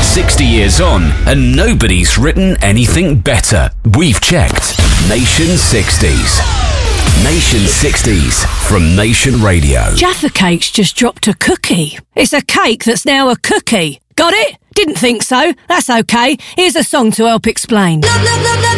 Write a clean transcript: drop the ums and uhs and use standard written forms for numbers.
60 years on, and nobody's written anything better. We've checked. Nation 60s. Nation 60s from Nation Radio. Jaffa Cakes just dropped a cookie. It's a cake that's now a cookie. Got it? Didn't think so. That's okay. Here's a song to help explain. Love, love, love, love.